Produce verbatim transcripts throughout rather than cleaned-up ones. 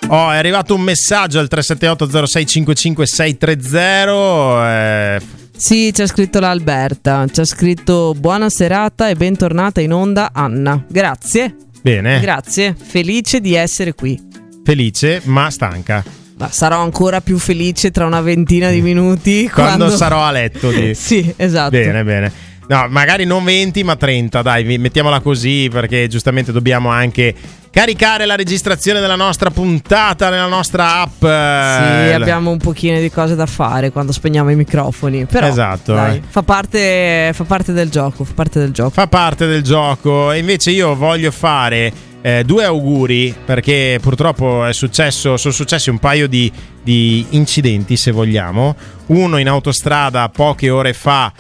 Oh, è arrivato un messaggio al tre sette otto zero sei cinque cinque sei tre zero. Eh... Sì, c'è scritto l'Alberta. C'è scritto buona serata e bentornata in onda Anna. Grazie. Bene. Grazie, felice di essere qui. Felice ma stanca. Ma sarò ancora più felice tra una ventina di minuti quando, quando... sarò a letto di... Sì, esatto. Bene, bene. No, magari non venti ma trenta, dai, mettiamola così, perché giustamente dobbiamo anche caricare la registrazione della nostra puntata nella nostra app. Sì, abbiamo un pochino di cose da fare quando spegniamo i microfoni, però esatto, dai, eh. fa parte, fa parte del gioco, fa parte del gioco. Fa parte del gioco. E invece io voglio fare eh, due auguri, perché purtroppo è successo, sono successi un paio di, di incidenti, se vogliamo. Uno in autostrada poche ore fa,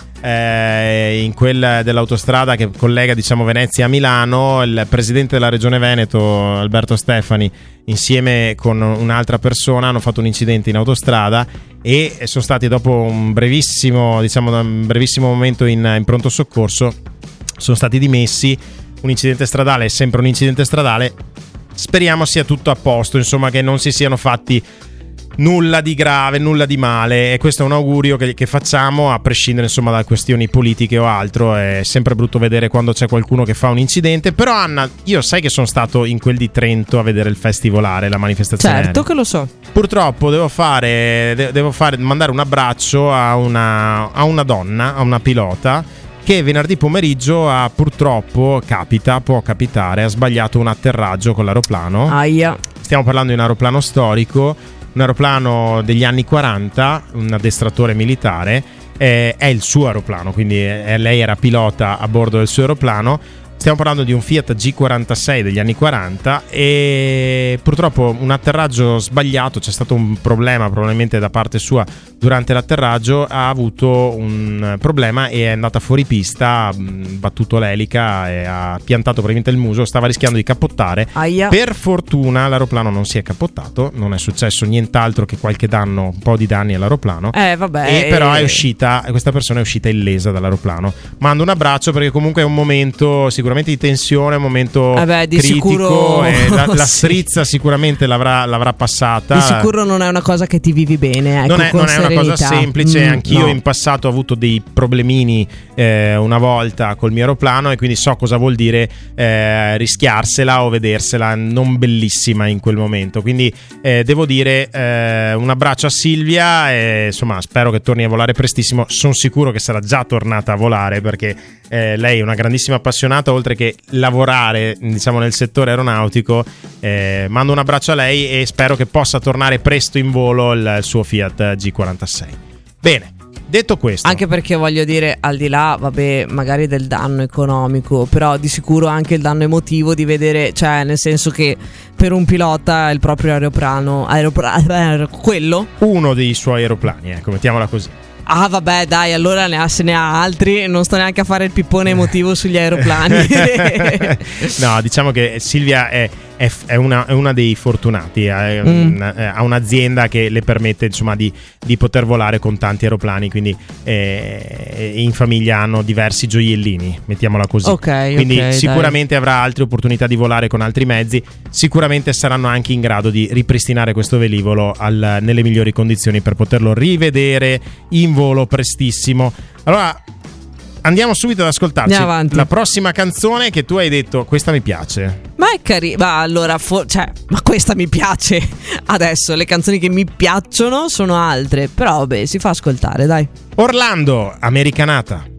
Eh, in quella dell'autostrada che collega, diciamo, Venezia a Milano. Il presidente della regione Veneto, Alberto Stefani, insieme con un'altra persona hanno fatto un incidente in autostrada e sono stati, dopo un brevissimo, diciamo, un brevissimo momento in, in pronto soccorso, sono stati dimessi. Un incidente stradale è sempre un incidente stradale. Speriamo sia tutto a posto, insomma, che non si siano fatti nulla di grave, nulla di male, e questo è un augurio che, che facciamo, a prescindere, insomma, da questioni politiche o altro. È sempre brutto vedere quando c'è qualcuno che fa un incidente. Però Anna, io sai che sono stato in quel di Trento a vedere il festivolare, la manifestazione. Certo che lo so. Purtroppo devo fare de- devo fare mandare un abbraccio a una, a una donna, a una pilota, che venerdì pomeriggio ha, purtroppo capita, può capitare, ha sbagliato un atterraggio con l'aeroplano. Aia. Stiamo parlando di un aeroplano storico, un aeroplano degli anni quaranta, un addestratore militare, eh, è il suo aeroplano, quindi eh, lei era pilota a bordo del suo aeroplano. Stiamo parlando di un Fiat G quarantasei degli anni quaranta e purtroppo un atterraggio sbagliato, c'è stato un problema probabilmente da parte sua durante l'atterraggio, ha avuto un problema e è andata fuori pista, ha battuto l'elica e ha piantato praticamente il muso, stava rischiando di cappottare. Aia. Per fortuna l'aeroplano non si è cappottato, non è successo nient'altro che qualche danno, un po' di danni all'aeroplano. Eh vabbè. E però è uscita, questa persona è uscita illesa dall'aeroplano. Mando un abbraccio, perché comunque è un momento sicuramente di tensione, un momento eh beh, di critico, sicuro, e la, la sì. strizza sicuramente l'avrà, l'avrà passata. Di sicuro non è una cosa che ti vivi bene, ecco, non è, con non è una cosa semplice. mm, Anch'io no. in passato ho avuto dei problemini eh, una volta col mio aeroplano, e quindi so cosa vuol dire eh, rischiarsela o vedersela non bellissima in quel momento. Quindi eh, devo dire eh, un abbraccio a Silvia e insomma spero che torni a volare prestissimo. Sono sicuro che sarà già tornata a volare, perché eh, lei è una grandissima appassionata, oltre che lavorare, diciamo, nel settore aeronautico. Eh, mando un abbraccio a lei e spero che possa tornare presto in volo il, il suo Fiat G quarantasei. Bene, detto questo, anche perché voglio dire, al di là, vabbè, magari del danno economico, però di sicuro anche il danno emotivo di vedere, cioè nel senso che per un pilota il proprio aeroplano, aeroplano quello, uno dei suoi aeroplani, ecco, mettiamola così. Ah vabbè, dai, allora ne ha, se ne ha altri, non sto neanche a fare il pippone emotivo sugli aeroplani. No, diciamo che Silvia è, è, è, una, è una dei fortunati, ha, mm. ha un'azienda che le permette, insomma, di, di poter volare con tanti aeroplani, quindi eh, in famiglia hanno diversi gioiellini, mettiamola così. Ok, quindi okay, sicuramente dai. avrà altre opportunità di volare con altri mezzi, sicuramente saranno anche in grado di ripristinare questo velivolo al, nelle migliori condizioni per poterlo rivedere in volo prestissimo. Allora andiamo subito ad ascoltarci la prossima canzone, che tu hai detto questa mi piace. Ma è carina, ma allora fo- cioè, ma questa mi piace. Adesso le canzoni che mi piacciono sono altre, però vabbè, si fa ascoltare, dai. Orlando, Americanata.